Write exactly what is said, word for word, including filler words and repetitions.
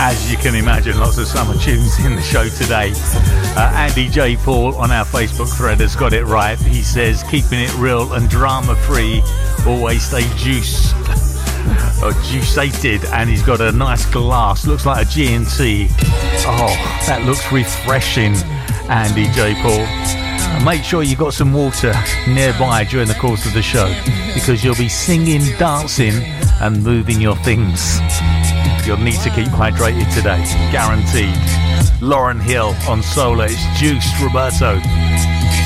As you can imagine, lots of summer tunes in the show today. Uh, Andy J. Paul on our Facebook thread has got it right. He says, keeping it real and drama-free, always stay juice or juicated, and he's got a nice glass, looks like a G and T. Oh, that looks refreshing, Andy J. Paul. And make sure you got some water nearby during the course of the show, because you'll be singing, dancing and moving your things. You'll need to keep hydrated today, guaranteed. Lauren Hill on Solar, it's Juiced Roberto.